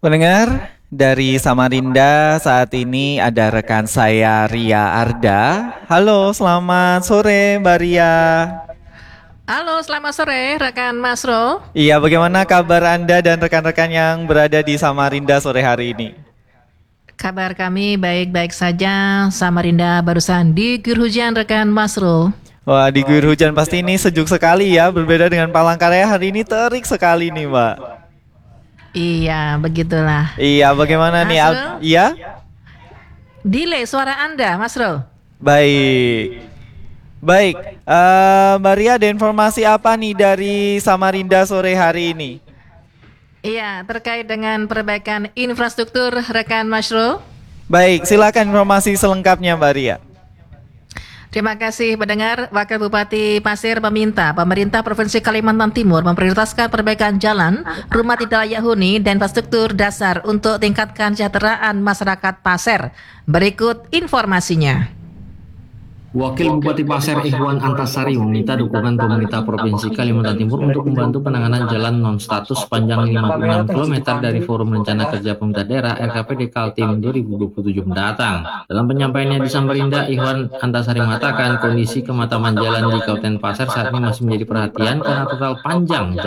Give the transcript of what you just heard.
Pendengar dari Samarinda, saat ini ada rekan saya Ria Arda. Halo, selamat sore Mbak Ria. Halo, selamat sore rekan Masro. Iya, bagaimana kabar Anda dan rekan-rekan yang berada di Samarinda sore hari ini? Kabar kami baik-baik saja. Samarinda barusan diguyur hujan rekan Masro. Wah, diguyur hujan pasti ini sejuk sekali ya. Berbeda dengan Palangkaraya, hari ini terik sekali nih Mbak. Iya, begitulah. Iya, bagaimana nih? Masro, Iya? delay suara Anda, Masro. Baik. Baik, Mbak Ria, ada informasi apa nih dari Samarinda sore hari ini? Iya, terkait dengan perbaikan infrastruktur rekan Masro. Baik, silakan informasi selengkapnya Mbak Ria. Terima kasih pendengar. Wakil Bupati Pasir meminta pemerintah Provinsi Kalimantan Timur memprioritaskan perbaikan jalan, rumah tidak layak huni, dan infrastruktur dasar untuk tingkatkan kesejahteraan masyarakat Pasir. Berikut informasinya. Wakil Bupati Pasir Ikhwan Antasari meminta dukungan pemerintah Provinsi Kalimantan Timur untuk membantu penanganan jalan non-status sepanjang 56 km dari Forum Rencana Kerja Pemerintah Daerah RKPD Kaltim 2027 mendatang. Dalam penyampaiannya di Samarinda, Ikhwan Antasari mengatakan kondisi kemataman jalan di Kabupaten Pasir saat ini masih menjadi perhatian karena total panjang